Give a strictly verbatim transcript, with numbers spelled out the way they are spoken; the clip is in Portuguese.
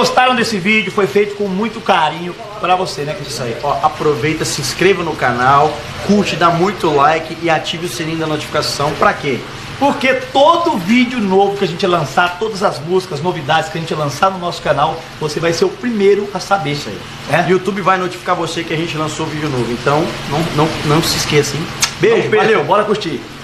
gostaram desse vídeo, foi feito com muito carinho pra você, né, Cristian? Isso aí, ó, aproveita, se inscreva no canal, curte, dá muito like e ative o sininho da notificação. Pra quê? Porque todo vídeo novo que a gente lançar, todas as músicas, novidades que a gente lançar no nosso canal, você vai ser o primeiro a saber. Isso aí. É? YouTube vai notificar você que a gente lançou vídeo novo, então não, não, não se esqueça, hein? Beijo, Beijo, valeu, bora curtir.